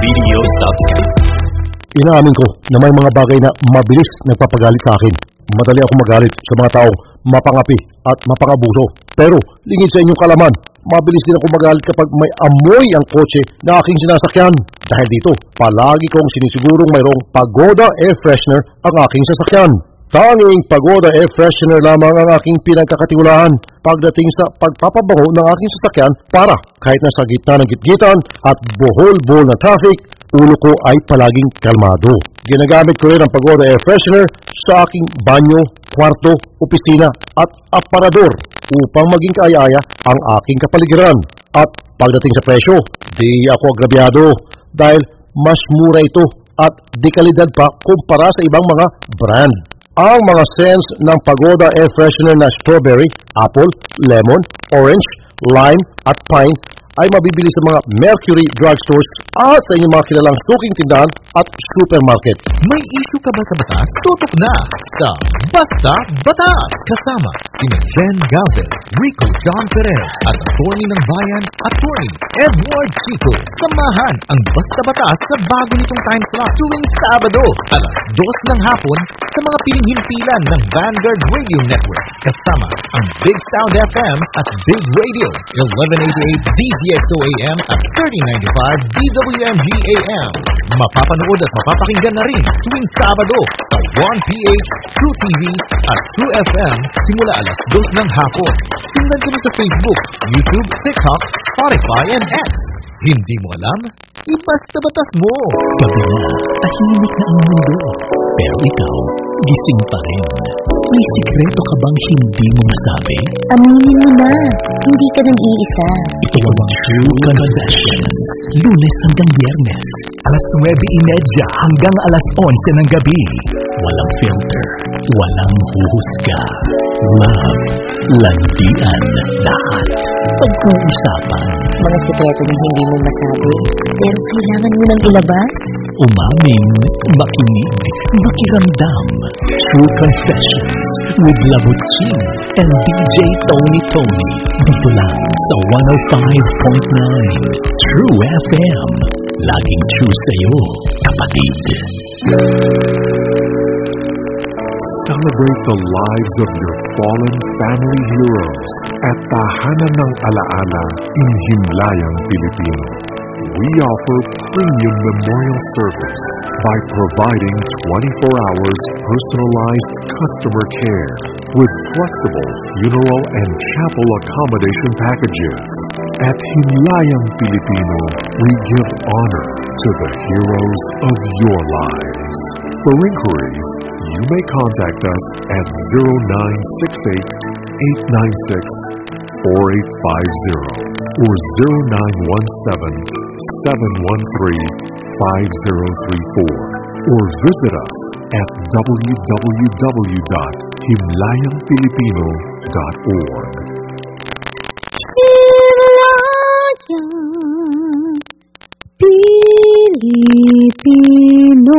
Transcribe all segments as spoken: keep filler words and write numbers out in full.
video subscribe. Inaamin ko na may mga bagay na mabilis nagpapagalit sa akin. Madali ako magalit sa mga taong mapangapi at mapangabuso. Pero, lingid sa inyong kalaman, mabilis din ako magalit kapag may amoy ang kotse na aking sinasakyan. Dahil dito, palagi kong sinisigurong mayroong Pagoda Air Freshener ang aking sasakyan. Tanging Pagoda Air Freshener lamang ang aking pinagkakatiwalaan pagdating sa pagpapabango ng aking sasakyan para kahit nasa gitna ng gitgitan at bohol-bohol na traffic, ulo ko ay palaging kalmado. Ginagamit ko rin ang Pagoda Air Freshener sa aking banyo, kwarto, opisina at aparador upang maging kaaya-aya ang aking kapaligiran. At pagdating sa presyo, di ako agrabyado dahil mas mura ito at di kalidad pa kumpara sa ibang mga brand. Ang mga scents ng Pagoda Air Freshener na strawberry, apple, lemon, orange, lime at pine ay mabibili sa mga Mercury drugstores at sa inyong mga kilalang suking tindahan at supermarket. May issue ka ba sa batas? Tutok na sa Basta Batas! Kasama sina Jen Galvez, Rico John Perez at attorney ng bayan, attorney Edward Chico. Samahan ang Basta Batas sa bago nitong time slot tuwing Sabado, alas dos ng hapon sa mga piling-himpilan ng Vanguard Radio Network. Kasama ang Big Sound F M at Big Radio, eleven eighty-eight Z Z X O A M at thirty ninety-five D W M G A M. Mapapanood at mapapakinggan na rin tuwing Sabado sa one P H, True T V at True F M simula alas dos ng hapon. Sundan kami sa Facebook, YouTube, TikTok, Spotify, and X. Hindi mo alam? Ibasta batas mo! Gabi na, tahimik na ang mundo. Pero ikaw, gising pa rin. May sikreto ka bang hindi mo masabi? Aminin mo na, hindi ka nag-iisa. Ito ang mga True Confessions. Lunes hanggang Biyernes, alas nuwebe trenta hanggang alas onse ng gabi. Walang filter, walang huhusga. Love, landian, lahat. Pag-uusapan. Mga sikreto na hindi mo masabi, pero kailangan mo nang ilabas. Umaming, makinig, makiramdam. True Confessions with Labuchin and D J Tony Tony. Dito lang sa one oh five point nine True F M. Laging true sa'yo, kapatid. Celebrate the lives of your fallen family heroes at Tahanan ng Alaala in Himlayang, Pilipino. We offer premium memorial service by providing twenty-four hours personalized customer care with flexible funeral and chapel accommodation packages. At Himlayang, Pilipino, we give honor to the heroes of your lives. For inquiries, you may contact us at zero nine six eight, eight nine six, four eight five zero or zero nine one seven, seven one three, five zero three four or visit us at w w w dot himlayang filipino dot org. Himlayang Pilipino.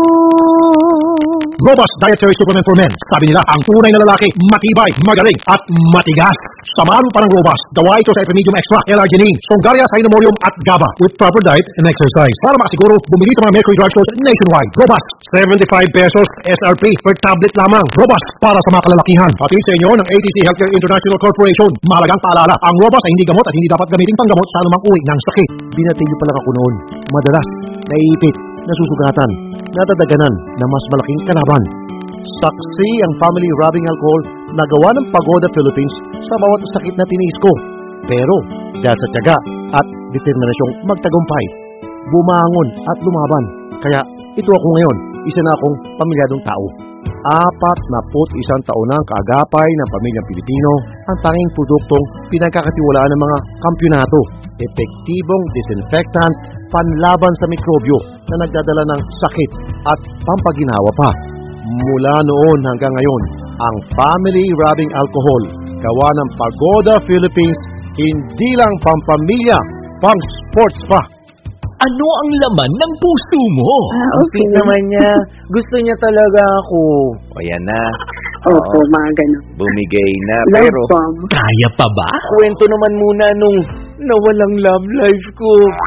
Robust Dietary Supplement for Men. Sabi nila, ang tunay na lalaki, matibay, magaling, at matigas. Samahan mo pa ng Robust. Gawa ito sa Epimedium Extra, L-Arginine, Songaria Cynomorium at GABA with proper diet and exercise. Para makasiguro, bumili sa mga Mercury drugstores nationwide. Robust, seventy-five pesos S R P per tablet lamang. Robust, para sa mga kalalakihan. Pati sa inyo ng A T C Healthcare International Corporation. Mahalagang paalala, ang Robust ay hindi gamot at hindi dapat gamitin panggamot sa anumang uri ng sakit. Binatin niyo pala ako noon. Madalas, naiipit, nasusugatan, natadaganan na mas malaking kalaban. Saksi ang family rubbing alcohol na gawa ng Pagoda Philippines sa bawat sakit na tiniis ko. Pero dahil sa tiyaga at determinasyong magtagumpay, bumangon at lumaban. Kaya ito ako ngayon, isa na akong pamilyadong tao. Apat na put isang taon na ang kaagapay ng pamilyang Pilipino, ang tanging produktong pinagkakatiwalaan ng mga kampyonato. Epektibong disinfectant, panlaban sa mikrobyo na nagdadala ng sakit at pampaginawa pa. Mula noon hanggang ngayon, ang family rubbing alcohol, gawa ng Pagoda Philippines, hindi lang pampamilya, pang sports pa. Ano ang laman ng puso mo? Ah, Ang sweet naman niya. Gusto niya talaga ako. O yan na. Opo, mga ganun. Bumigay na. Love Pero bomb. Kaya pa ba? kwento naman muna nung nawalang love life ko.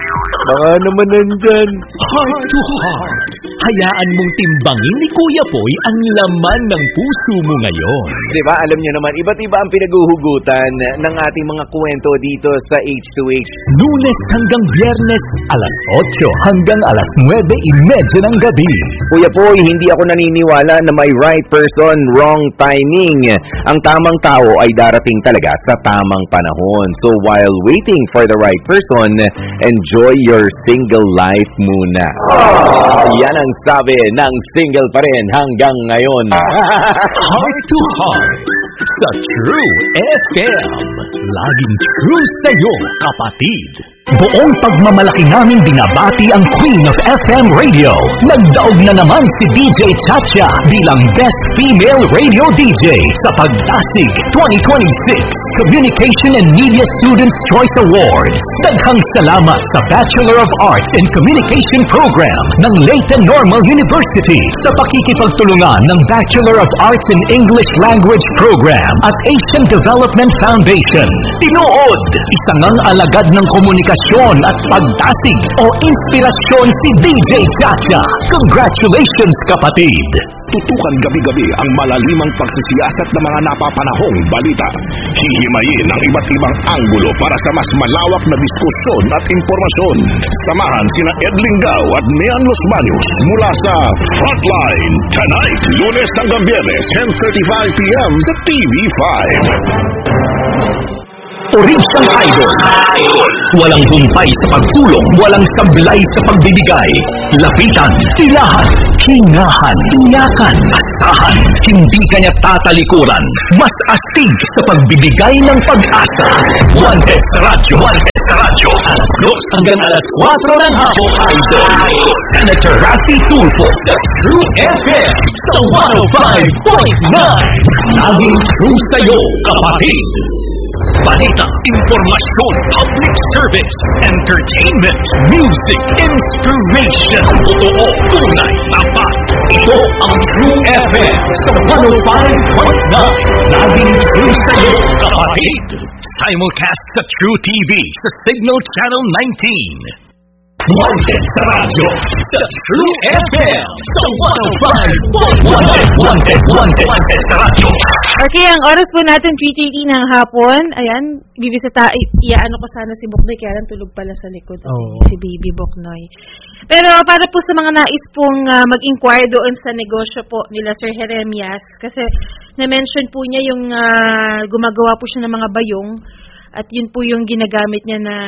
Baka naman nandyan. Heart to Heart. Hayaan mong timbangin ni Kuya Poy ang laman ng puso mo ngayon. Diba, alam niyo naman, iba't iba ang pinaghuhugutan ng ating mga kwento dito sa H two H. Lunes hanggang Biyernes, alas otso hanggang alas nuwebe imedya ng gabi. Kuya Poy, hindi ako naniniwala na may right person, wrong timing. Ang tamang tao ay darating talaga sa tamang panahon. So while waiting for the right person, enjoy your single life muna. Yan ang sabi ng single pa rin hanggang ngayon. Heart to Heart sa True F M. Laging true sa'yo, kapatid. Buong pagmamalaki namin binabati ang Queen of F M Radio. Nagdaog na naman si D J Chacha bilang Best Female Radio D J sa Pagtasig twenty twenty-six Communication and Media Students Choice Awards. Daghang salamat sa Bachelor of Arts in Communication Program ng Leyte Normal University sa pakikipagtulungan ng Bachelor of Arts in English Language Program at Asian Development Foundation. Tinuod, isang ang alagad ng komunikasyon at pagtasig o inspirasyon si D J Chacha. Congratulations, kapatid! Tutukan gabi-gabi ang malalimang pagsisiyasat ng mga napapanahong balita. Hihimayin ang iba't ibang anggulo para sa mas malawak na diskusyon at impormasyon. Samahan sina Ed Lingao at Nian Los Baños mula sa Frontline. Tonight, Lunes hanggang Biyernes, ten thirty-five p m sa T V five. Orisyang Idol. Walang humpay sa pagtulong, walang sablay sa pagbibigay. Lapitan, tilahan, hingahan, iyakan, asahan. Hindi kanya tatalikuran. Mas astig sa pagbibigay ng pag-asa. Wanted sa radyo, wanted sa radyo. Alas dos hanggang alas kwatro ng hapon, Idol. Senator Rafi Tulfo sa True F M sa one oh five point nine. Laging true sa'yo, kapatid. Balita, informasyon, public service, entertainment, music, inspiration. Totoo, tunay, tapat. Ito ang True F M sa one oh five point nine. Laging true sa'yo, kapatid. Simulcast sa True T V sa Signal Channel nineteen. Wanted sa radyo sa True F M sa one oh five point one. Wanted, wanted, wanted sa radyo. Okay, ang oras po natin three thirty ng hapon. Ayan, bibisita, iaano ko sana si Buknoy, kaya lang tulog pala sa likod. Oh. Si Baby Buknoy. Pero para po sa mga nais pong uh, mag-inquire doon sa negosyo po nila Sir Jeremias, kasi na-mention po niya yung uh, gumagawa po siya ng mga bayong, at yun po yung ginagamit niya na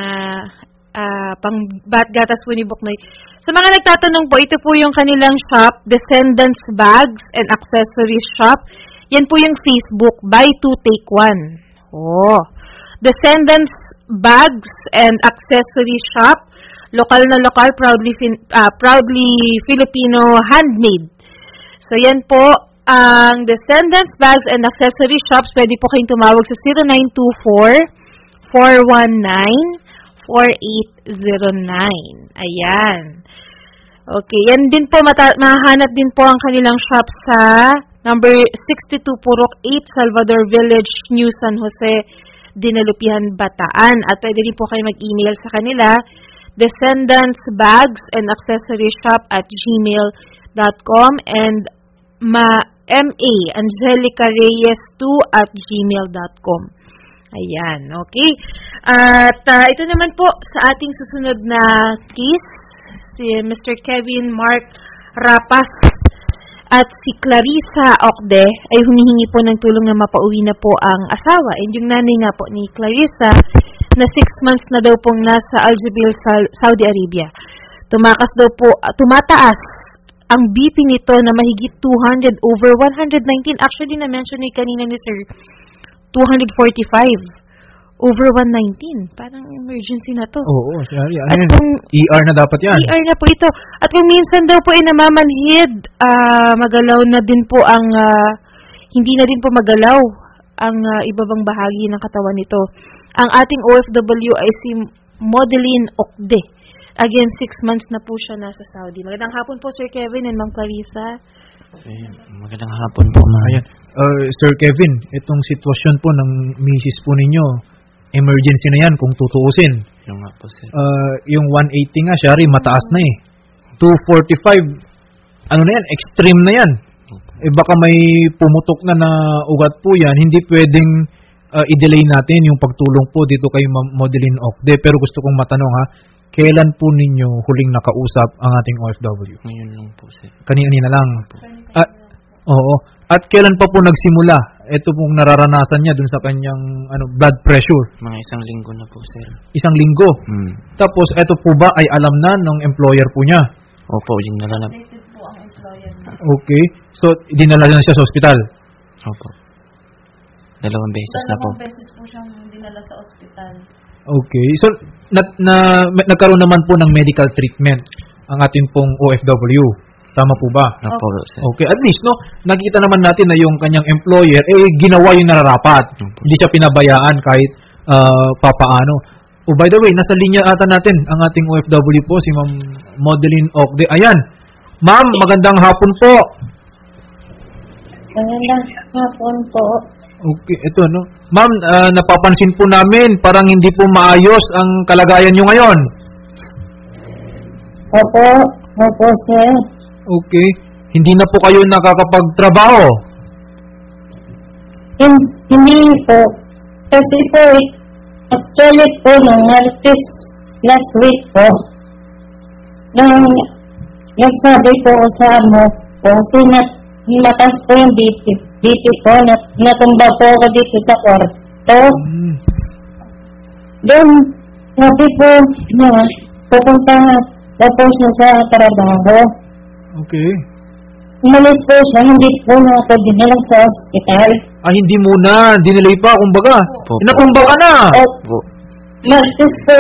Uh, pang gatas po ni Buknoy. Sa mga nagtatanong po, ito po yung kanilang shop, Descendants Bags and Accessories Shop. Yan po yung Facebook, Buy Two, Take One. Oh. Descendants Bags and Accessories Shop. Lokal na lokal, proudly, uh, proudly Filipino handmade. So yan po, ang Descendants Bags and Accessories Shops. Pwede po kayong tumawag sa zero nine two four, four one nine, four eight zero nine. Ayan. Okay, yan din po, mata- mahanap din po ang kanilang shop sa number sixty-two Purok eight, Salvador Village, New San Jose, Dinalupihan, Bataan. At pwede din po kayo mag-email sa kanila, Descendants Bags and Accessories Shop at gmail dot com and ma M A Angelica Reyes two at gmail dot com. Ayan, okay. At uh, ito naman po sa ating susunod na case, si Mister Kevin Mark Rapas at si Clarissa Okde ay humihingi po ng tulong na mapauwi na po ang asawa. And yung nanay nga po ni Clarissa na six months na daw pong nasa Aljubil, Saudi Arabia. Tumakas daw po, uh, tumataas ang B P nito na mahigit two hundred over one nineteen. Actually, na-mention ni kanina ni Sir, two forty-five over one nineteen. Parang emergency na to. Oo, sorry. Ano At yun? kung, E R na dapat yan. E R na po ito. At kung minsan daw po ay namamanhid, uh, magalaw na din po ang, uh, hindi na din po magalaw ang uh, ibabang bahagi ng katawan nito. Ang ating O F W ay si Modeline Okde. Again, six months na po siya nasa Saudi. Magandang hapon po, Sir Kevin and Ma'am Clarissa. Eh, magandang hapon po, ma'am. Ayan. Uh, Sir Kevin, itong sitwasyon po ng misis po ninyo, emergency na yan kung tutuusin. Yung nga po, sir. Uh, yung one eighty nga, syari, mataas na eh. two forty-five, ano na yan, extreme na yan. Eh baka may pumutok na na ugat po yan, hindi pwedeng uh, i-delay natin yung pagtulong po dito kay Ma'am Modeline Ocde. Pero gusto kong matanong ha, kailan po ninyo huling nakausap ang ating O F W? Ngayon lang po, sir. Kanina lang. At, oo. At kailan pa po nagsimula ito pong nararanasan niya dun sa kanyang ano blood pressure? Mga isang linggo na po, sir. Isang linggo? Hmm. Tapos ito po ba ay alam na ng employer po niya? Opo, dinala na. Okay. So, dinala na siya sa ospital? Opo. Dalawang beses na po. Dalawang beses po siyang dinala sa ospital. Okay. So, na, na, nagkaroon naman po ng medical treatment ang ating pong O F W. Tama po ba? Opo, sir. Okay. At least, no, nakikita naman natin na yung kanyang employer, eh, ginawa yung nararapat. Opo. Hindi siya pinabayaan kahit uh, papaano. Oh, by the way, nasa linya ata natin ang ating O F W po, si Ma'am Modeline Ocde. Ayan. Ma'am, magandang hapon po. Magandang hapon po. Okay, ito, no. Ma'am, uh, napapansin po namin, parang hindi po maayos ang kalagayan nyo ngayon. Opo, opo sir. Okay. Hindi na po kayo nakakapagtrabaho. Hin- hindi po. Kasi po, actually po, nung Martes last week po, nung nagsabi po ko sa mo po, kasi na, mataas po yung B P, B P po, nat, natumba po ako dito sa kwarto. Hmm. Doon, sabi po na, pupunta na po siya sa trabaho. Okay. Umalis po siya, hindi po na ako dinala sa ospital. Ah, hindi muna. Dinelay pa, kumbaga. Opo. Inatumba ka na. O, Martes po